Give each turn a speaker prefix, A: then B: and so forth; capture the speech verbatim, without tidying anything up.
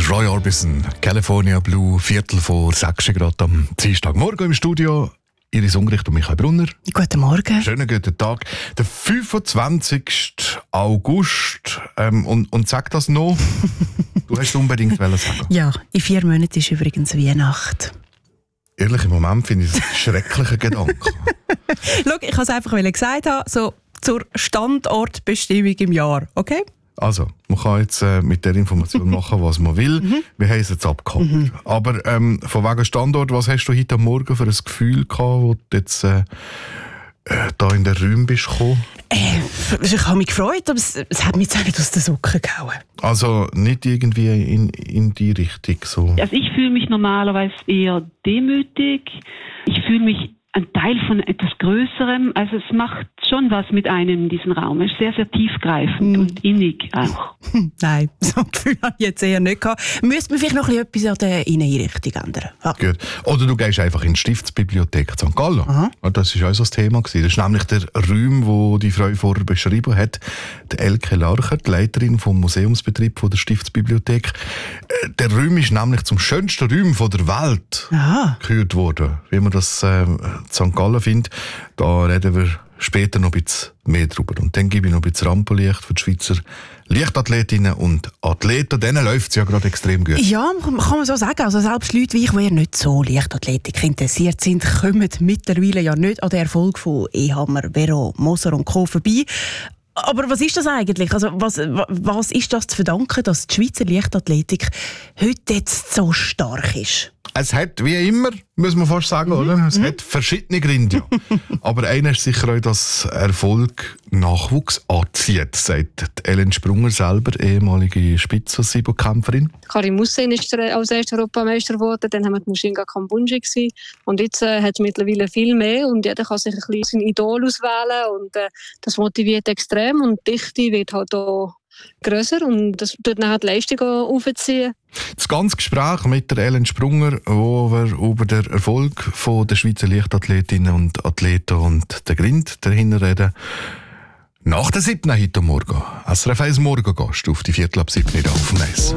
A: Roy Orbison, California Blue, Viertel vor sechs Grad am Dienstagmorgen im Studio. Iris Ungericht und Michael Brunner.
B: Guten Morgen.
A: Schönen guten Tag. Der fünfundzwanzigsten August. Ähm, und, und sag das noch. Du hast unbedingt sagen.
B: Ja, in vier Monaten ist übrigens Weihnachten.
A: Ehrlich, im Moment finde ich das ein schrecklicher Gedanke.
B: Schau, ich wollte es einfach gesagt haben, so zur Standortbestimmung im Jahr, okay?
A: Also, man kann jetzt äh, mit der Information machen, was man will. Mhm. Wir haben es jetzt abgeholt. Mhm. Aber ähm, von wegen Standort, was hast du heute Morgen für ein Gefühl gehabt, wo du jetzt äh, äh, da in den Räumen bist gekommen?
B: Äh, ich habe mich gefreut, aber es, es hat mich jetzt auch nicht aus den Socken gehauen.
A: Also nicht irgendwie in, in die Richtung so?
C: Also ich fühle mich normalerweise eher demütig. Ich fühle mich ein Teil von etwas Größerem. Also es macht schon was mit einem in diesem Raum. Es ist sehr, sehr tiefgreifend mm. und innig auch.
B: Nein, so ein Gefühl habe ich jetzt eher nicht gehabt. Müsste man vielleicht noch etwas an der Inneneinrichtung ändern. Ja.
A: Gut. Oder du gehst einfach in die Stiftsbibliothek Sankt Gallen. Aha. Das war auch so das Thema. Das ist nämlich der Raum, den die Frau vorher beschrieben hat. Die Elke Larcher, die Leiterin vom Museumsbetrieb der Stiftsbibliothek. Der Raum ist nämlich zum schönsten Raum der Welt gekürt worden. Wie man das äh, in Sankt Gallen findet. Da reden wir später noch ein bisschen mehr drüber. Und dann gebe ich noch ein bisschen Rampenlicht für die Schweizer Leichtathletinnen und Athleten. Denen läuft es ja gerade extrem gut.
B: Ja, kann man so sagen. Also selbst Leute wie ich, die ja nicht so Leichtathletik interessiert sind, kommen mittlerweile ja nicht an den Erfolg von Ehammer, Vero, Moser und Co. vorbei. Aber was ist das eigentlich? Also was, was ist das zu verdanken, dass die Schweizer Leichtathletik heute jetzt so stark ist?
A: Es hat, wie immer, muss man fast sagen, mhm. oder? Es mhm. hat verschiedene Gründe. Ja. Aber einer ist sicher auch, dass Erfolg Nachwuchs anzieht, sagt Ellen Sprunger selber, ehemalige Spitzensibo-Kämpferin.
D: Karim Musin ist als erster Europameister geworden, dann haben wir die Mushinga Kambunji gewesen. Und jetzt äh, hat es mittlerweile viel mehr und jeder kann sich ein bisschen sein Idol auswählen und äh, das motiviert extrem und die Dichte wird halt auch grösser und das tut dann die Leistung aufziehen.
A: Das ganze Gespräch mit der Ellen Sprunger, wo wir über den Erfolg von der Schweizer Leichtathletinnen und Athleten und den Grind dahinter reden, nach der siebten heute Morgen. S R F eins Morgengast auf die Viertel ab siebten auf dem Eis.